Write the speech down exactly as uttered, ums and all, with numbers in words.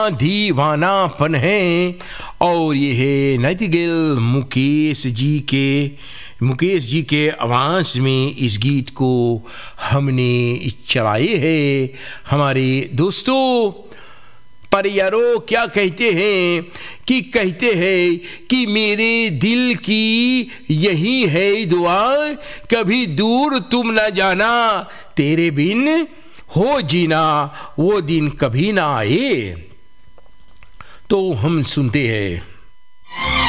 दीवानापन है। और ये है नाइटिंगेल मुकेश जी के मुकेश जी के आवाज़ में इस गीत को हमने चलाए हैं। हमारे दोस्तों पर यारो क्या कहते हैं कि कहते हैं कि मेरे दिल की यही है दुआ, कभी दूर तुम न जाना, तेरे बिन हो जीना वो दिन कभी ना आए। तो हम सुनते हैं